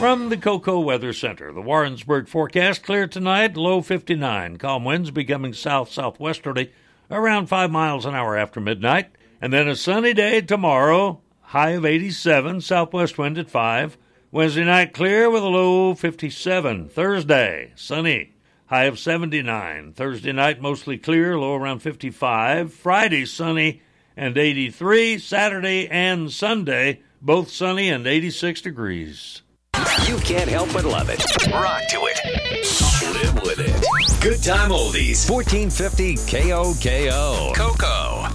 From the Cocoa Weather Center, the Warrensburg forecast: clear tonight, low 59. Calm winds becoming south-southwesterly around 5 miles an hour after midnight. And then a sunny day tomorrow, high of 87, southwest wind at 5. Wednesday night clear with a low 57. Thursday, sunny, high of 79. Thursday night mostly clear, low around 55. Friday, sunny and 83. Saturday and Sunday, both sunny and 86 degrees. You can't help but love it. Rock to it. Live with it. Good time oldies. 1450 KOKO. Cocoa.